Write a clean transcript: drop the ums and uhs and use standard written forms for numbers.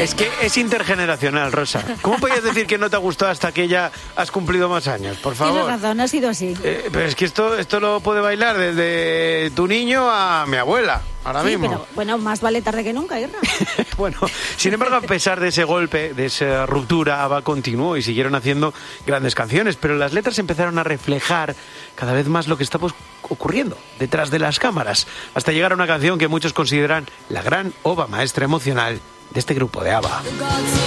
Es que es intergeneracional, Rosa. ¿Cómo podías decir que no te ha gustado hasta que ya has cumplido más años? Por favor. Tienes razón, ha sido así. Pero es que esto lo puede bailar desde tu niño a mi abuela, ahora mismo. Pero bueno, más vale tarde que nunca, Irra. Bueno, sin embargo, a pesar de ese golpe, de esa ruptura, ABBA continuó y siguieron haciendo grandes canciones, pero las letras empezaron a reflejar cada vez más lo que estaba ocurriendo detrás de las cámaras, hasta llegar a una canción que muchos consideran la gran obra maestra emocional de este grupo de ABBA.